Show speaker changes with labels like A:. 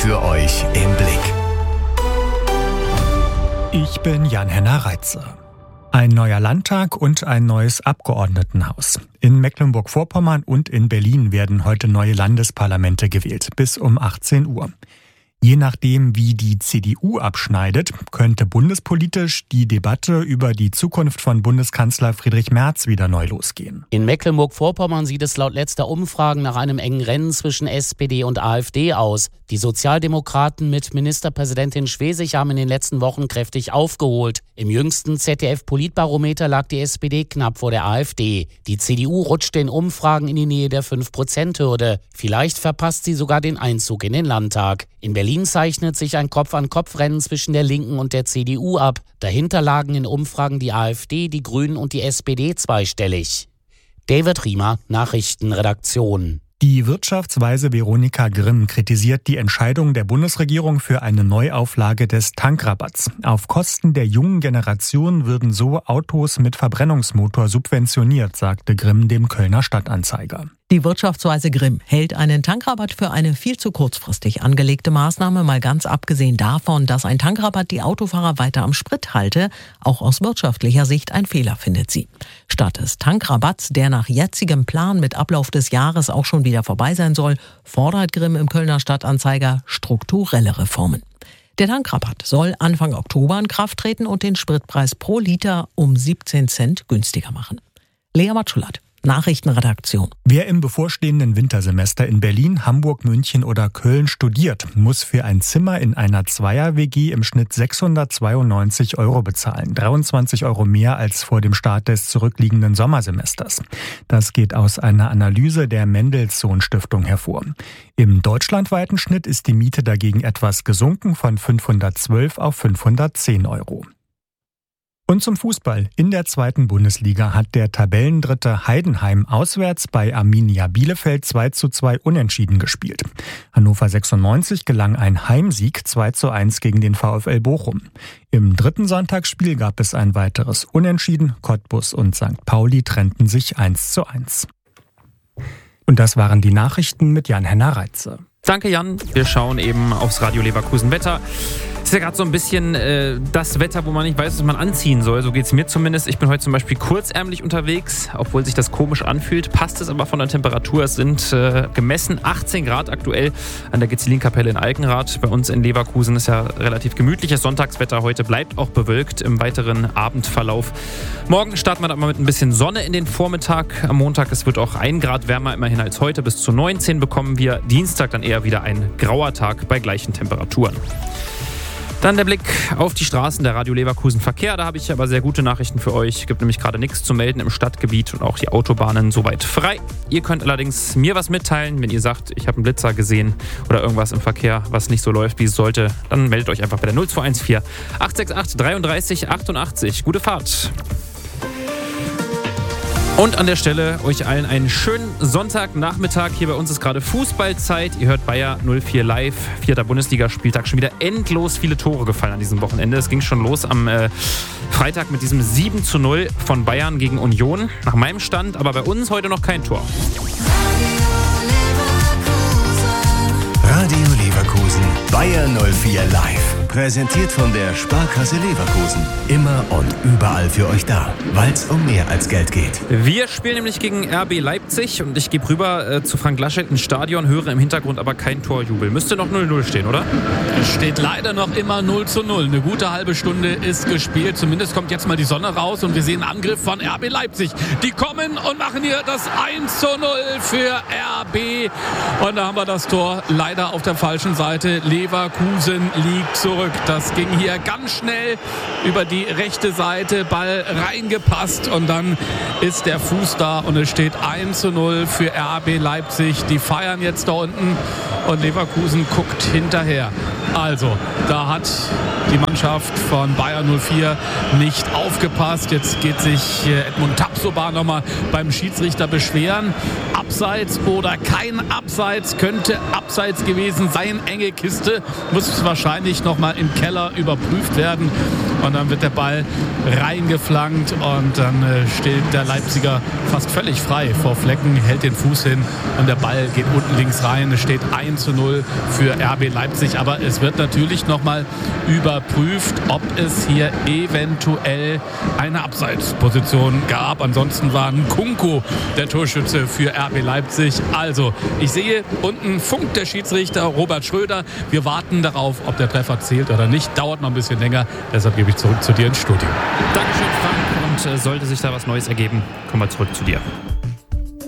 A: für euch im Blick.
B: Ich bin Jan-Henner Reitze. Ein neuer Landtag und ein neues Abgeordnetenhaus. In Mecklenburg-Vorpommern und in Berlin werden heute neue Landesparlamente gewählt, bis um 18 Uhr. Je nachdem, wie die CDU abschneidet, könnte bundespolitisch die Debatte über die Zukunft von Bundeskanzler Friedrich Merz wieder neu losgehen.
C: In Mecklenburg-Vorpommern sieht es laut letzter Umfragen nach einem engen Rennen zwischen SPD und AfD aus. Die Sozialdemokraten mit Ministerpräsidentin Schwesig haben in den letzten Wochen kräftig aufgeholt. Im jüngsten ZDF-Politbarometer lag die SPD knapp vor der AfD. Die CDU rutschte in Umfragen in die Nähe der 5%-Hürde. Vielleicht verpasst sie sogar den Einzug in den Landtag. In Berlin zeichnet sich ein Kopf-an-Kopf-Rennen zwischen der Linken und der CDU ab. Dahinter lagen in Umfragen die AfD, die Grünen und die SPD zweistellig. David Riemer, Nachrichtenredaktion.
B: Die Wirtschaftsweise Veronika Grimm kritisiert die Entscheidung der Bundesregierung für eine Neuauflage des Tankrabatts. Auf Kosten der jungen Generation würden so Autos mit Verbrennungsmotor subventioniert, sagte Grimm dem Kölner Stadtanzeiger.
D: Die Wirtschaftsweise Grimm hält einen Tankrabatt für eine viel zu kurzfristig angelegte Maßnahme, mal ganz abgesehen davon, dass ein Tankrabatt die Autofahrer weiter am Sprit halte. Auch aus wirtschaftlicher Sicht ein Fehler, findet sie. Statt des Tankrabatts, der nach jetzigem Plan mit Ablauf des Jahres auch schon wieder vorbei sein soll, fordert Grimm im Kölner Stadtanzeiger strukturelle Reformen. Der Tankrabatt soll Anfang Oktober in Kraft treten und den Spritpreis pro Liter um 17 Cent günstiger machen. Lea Matschulat, Nachrichtenredaktion.
B: Wer im bevorstehenden Wintersemester in Berlin, Hamburg, München oder Köln studiert, muss für ein Zimmer in einer Zweier-WG im Schnitt 692 € bezahlen. 23 € mehr als vor dem Start des zurückliegenden Sommersemesters. Das geht aus einer Analyse der Mendelssohn-Stiftung hervor. Im deutschlandweiten Schnitt ist die Miete dagegen etwas gesunken von 512 auf 510 €. Und zum Fußball. In der 2. Bundesliga hat der Tabellendritte Heidenheim auswärts bei Arminia Bielefeld 2:2 unentschieden gespielt. Hannover 96 gelang ein Heimsieg 2:1 gegen den VfL Bochum. Im dritten Sonntagsspiel gab es ein weiteres Unentschieden. Cottbus und St. Pauli trennten sich 1:1. Und das waren die Nachrichten mit Jan-Henner Reitze.
E: Danke, Jan. Wir schauen eben aufs Radio Leverkusen Wetter. Es ist ja gerade so ein bisschen das Wetter, wo man nicht weiß, was man anziehen soll. So geht es mir zumindest. Ich bin heute zum Beispiel kurzärmlich unterwegs, obwohl sich das komisch anfühlt. Passt es aber von der Temperatur. Es sind gemessen 18 Grad aktuell an der Gezilinkapelle in Alkenrath. Bei uns in Leverkusen ist ja relativ gemütliches Sonntagswetter. Heute bleibt auch bewölkt im weiteren Abendverlauf. Morgen starten wir dann mal mit ein bisschen Sonne in den Vormittag. Am Montag, es wird auch 1 Grad wärmer immerhin als heute. Bis zu 19 bekommen wir. Dienstag dann eher wieder ein grauer Tag bei gleichen Temperaturen. Dann der Blick auf die Straßen der Radio Leverkusen Verkehr. Da habe ich aber sehr gute Nachrichten für euch. Es gibt nämlich gerade nichts zu melden im Stadtgebiet und auch die Autobahnen soweit frei. Ihr könnt allerdings mir was mitteilen, wenn ihr sagt, ich habe einen Blitzer gesehen oder irgendwas im Verkehr, was nicht so läuft, wie es sollte. Dann meldet euch einfach bei der 0214 868 33 88. Gute Fahrt! Und an der Stelle euch allen einen schönen Sonntagnachmittag. Hier bei uns ist gerade Fußballzeit. Ihr hört Bayer 04 live. 4. Bundesligaspieltag. Schon wieder endlos viele Tore gefallen an diesem Wochenende. Es ging schon los am Freitag mit diesem 7:0 von Bayern gegen Union. Nach meinem Stand, aber bei uns heute noch kein Tor.
A: Radio Leverkusen, Bayer 04 live. Präsentiert von der Sparkasse Leverkusen. Immer und überall für euch da, weil es um mehr als Geld geht.
E: Wir spielen nämlich gegen RB Leipzig und ich gebe rüber zu Frank Laschet ins Stadion, höre im Hintergrund aber kein Torjubel. Müsste noch 0:0 stehen, oder?
F: Es steht leider noch immer 0:0. Eine gute halbe Stunde ist gespielt. Zumindest kommt jetzt mal die Sonne raus und wir sehen einen Angriff von RB Leipzig. Die kommen und machen hier das 1:0 für RB. Und da haben wir das Tor leider auf der falschen Seite. Leverkusen liegt zurück. Das ging hier ganz schnell über die rechte Seite, Ball reingepasst und dann ist der Fuß da und es steht 1:0 für RB Leipzig. Die feiern jetzt da unten und Leverkusen guckt hinterher. Also, da hat die Mannschaft von Bayer 04 nicht aufgepasst. Jetzt geht sich Edmund Tapsoba nochmal beim Schiedsrichter beschweren. Abseits oder kein Abseits, könnte Abseits gewesen sein. Enge Kiste, muss wahrscheinlich nochmal im Keller überprüft werden. Und dann wird der Ball reingeflankt und dann steht der Leipziger fast völlig frei vor Flecken, hält den Fuß hin und der Ball geht unten links rein. Es steht 1:0 für RB Leipzig, aber es wird natürlich nochmal überprüft, ob es hier eventuell eine Abseitsposition gab. Ansonsten war Nkunku der Torschütze für RB Leipzig. Also, ich sehe unten funkt der Schiedsrichter Robert Schröder. Wir warten darauf, ob der Treffer zählt oder nicht. Dauert noch ein bisschen länger, deshalb gebe ich zurück zu dir ins Studio.
E: Dankeschön, Frank. Und sollte sich da was Neues ergeben, kommen wir zurück zu dir.